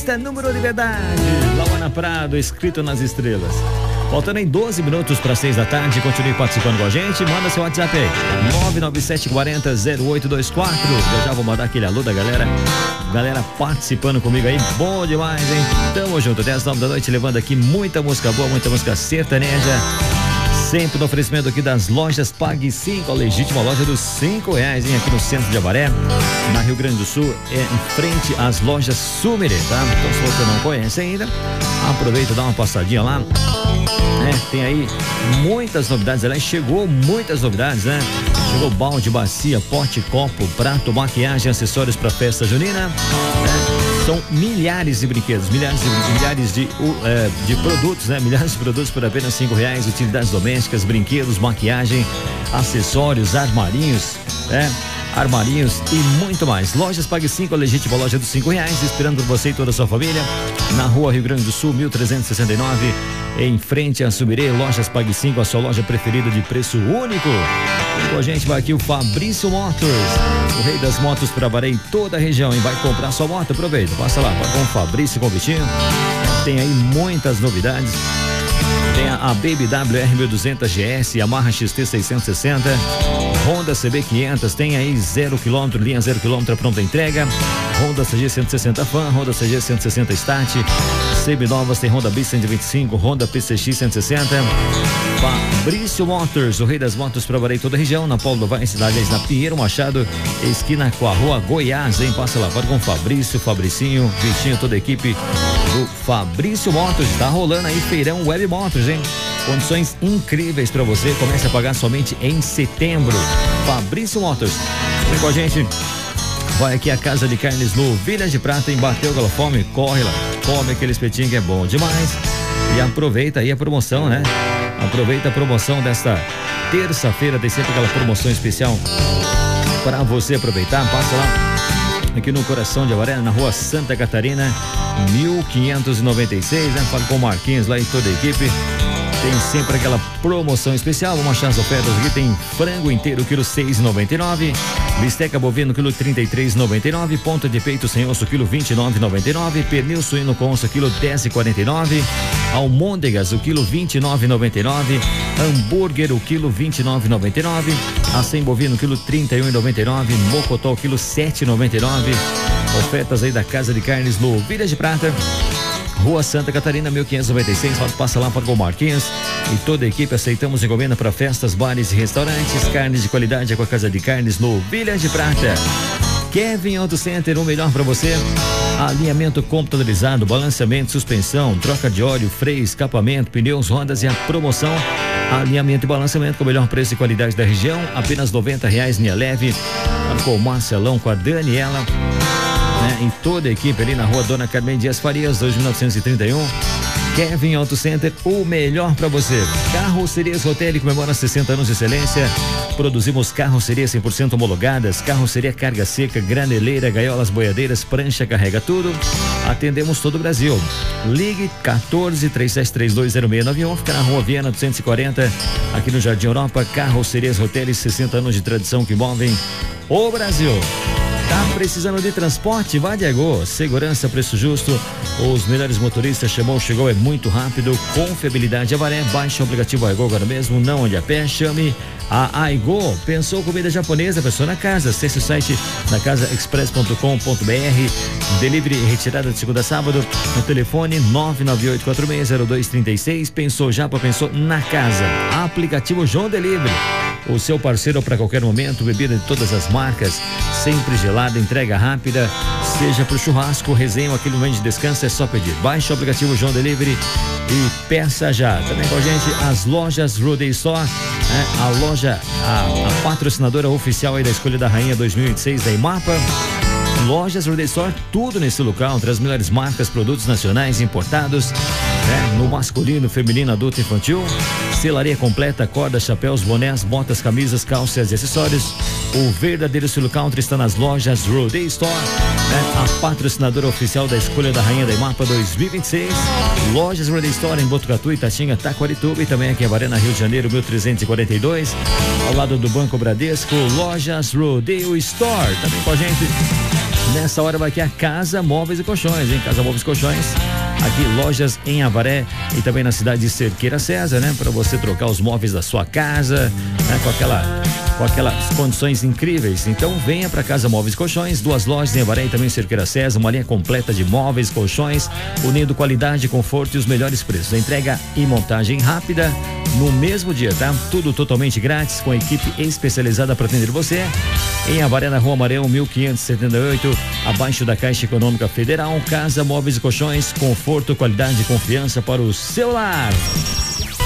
Revista Número de Verdade, Lauana Prado, escrito nas estrelas. Faltando em 12 minutos para 6 da tarde, continue participando com a gente, manda seu WhatsApp aí, 997400824. Já vou mandar aquele alô da galera participando comigo aí, bom demais, hein? Tamo junto, 10h09 da noite, levando aqui muita música boa, muita música sertaneja. Sempre no oferecimento aqui das lojas Pague 5, a legítima loja dos R$5, hein? Aqui no centro de Avaré, na Rio Grande do Sul, em frente às lojas Sumerê, tá? Então se você não conhece ainda, aproveita, dá uma passadinha lá. Tem aí muitas novidades, aliás, chegou muitas novidades, né? Chegou balde, bacia, pote, copo, prato, maquiagem, acessórios para festa junina, né? São milhares de brinquedos, milhares de produtos, né? Milhares de produtos por apenas R$5, utilidades domésticas, brinquedos, maquiagem, acessórios, armarinhos, armarinhos e muito mais. Lojas Pague 5, a legítima loja dos R$5, esperando por você e toda a sua família, na rua Rio Grande do Sul, 1369, em frente a Sumirê. Lojas Pague 5, a sua loja preferida de preço único. E com a gente vai aqui o Fabrício Motors, o rei das motos para Avaré em toda a região, e vai comprar sua moto, aproveita, passa lá, com o Fabrício, com o Vitinho. Tem aí muitas novidades. Tem a BMW R1200 GS, Yamaha XT 660, Honda CB 500, tem aí 0 km, linha 0 km pronta entrega, Honda CG 160 Fan, Honda CG 160 Start, seminovas, tem Honda Bis 125, Honda PCX 160. Fabrício Motors, o rei das motos para Avaré toda a região, na Paulo Novaes, cidade na Pinheiro Machado, esquina com a rua Goiás, hein? Passa lá, pode com o Fabrício, Fabricinho, Vitinho, toda a equipe do Fabrício Motors. Tá rolando aí feirão Web Motors, hein? Condições incríveis para você, comece a pagar somente em setembro. Fabrício Motors, vem com a gente. Vai aqui a Casa de Carnes no Vilhas de Prata, em Bateu aquela fome, corre lá, come aquele espetinho que é bom demais. E aproveita aí a promoção, né? Aproveita a promoção desta terça-feira, tem sempre aquela promoção especial para você aproveitar. Passa lá aqui no coração de Avaré, na rua Santa Catarina, 1596, né? Fala com o Marquinhos lá e toda a equipe. Tem sempre aquela promoção especial. Vamos achar as ofertas aqui. Tem frango inteiro, quilo 6,99. Bisteca bovino, quilo 33,99. Ponta de peito sem osso, quilo 29,99. Pernil suíno com osso, quilo 10,49. Almôndegas, o quilo 29,99. Hambúrguer, o quilo 29,99. Acém bovino, quilo 31,99. Mocotó, quilo 7,99. Ofertas aí da Casa de Carnes no Vilhas de Prata, Rua Santa Catarina, 1596. Passa lá para o Marquinhos e toda a equipe. Aceitamos encomenda para festas, bares e restaurantes. Carnes de qualidade é com a Casa de Carnes no Vilhas de Prata. Kevin Auto Center, o melhor para você. Alinhamento computadorizado, balanceamento, suspensão, troca de óleo, freio, escapamento, pneus, rodas e a promoção. Alinhamento e balanceamento com o melhor preço e qualidade da região. Apenas R$90, linha leve. Com o Marcelão, com a Daniela, em toda a equipe ali na rua Dona Carmen Dias Farias, 2931. Kevin Auto Center, o melhor para você. Carrocerias Rotelli comemora 60 anos de excelência. Produzimos carrocerias 100% homologadas, carroceria carga seca, graneleira, gaiolas, boiadeiras, prancha, carrega tudo. Atendemos todo o Brasil. Ligue 14-3732-0691, fica na rua Viana 240, aqui no Jardim Europa. Carrocerias Rotelli, 60 anos de tradição que movem o Brasil. Tá precisando de transporte? Vá de Aigô. Segurança, preço justo. Os melhores motoristas, chamou, chegou, é muito rápido. Confiabilidade Avaré. Baixe o aplicativo Aigô agora mesmo. Não ande a pé, chame a Aigô. Pensou comida japonesa? Pensou na casa. Acesse o site da casaexpress.com.br. Delivery retirada de segunda a sábado. No telefone 998460236. Pensou Japa? Pensou na casa. Aplicativo João Delivery. O seu parceiro para qualquer momento, bebida de todas as marcas, sempre gelada, entrega rápida, seja pro churrasco, resenha ou aquele momento de descanso, é só pedir. Baixe o aplicativo João Delivery e peça já. Também com a gente as lojas Roday Store, a loja, a patrocinadora oficial aí da Escolha da Rainha 2026 da IMAPA. Lojas Roday Store, tudo nesse local, entre as melhores marcas, produtos nacionais importados, no masculino, feminino, adulto, infantil. Selaria completa, cordas, chapéus, bonés, botas, camisas, calças e acessórios. O verdadeiro estilo country está nas lojas Rodeio Store, né? A patrocinadora oficial da escolha da Rainha da Imapa 2026. Lojas Rodeio Store em Botucatu, Itatinga, Taquarituba e também aqui em Avaré, Rio de Janeiro, 1342, ao lado do Banco Bradesco. Lojas Rodeio Store, também com a gente. Nessa hora vai aqui a Casa Móveis e Colchões, hein? Casa Móveis e Colchões. Aqui lojas em Avaré e também na cidade de Cerqueira César, né? Para você trocar os móveis da sua casa, né? Com aquelas condições incríveis. Então venha para Casa Móveis e Colchões, 2 lojas em Avaré e também em Cerqueira César, uma linha completa de móveis, colchões, unindo qualidade, conforto e os melhores preços. Entrega e montagem rápida no mesmo dia, tá? Tudo totalmente grátis, com a equipe especializada para atender você. Em Avaré, na Rua Amarelo, 1578, abaixo da Caixa Econômica Federal. Casa Móveis e Colchões, conforto, qualidade e confiança para o seu lar.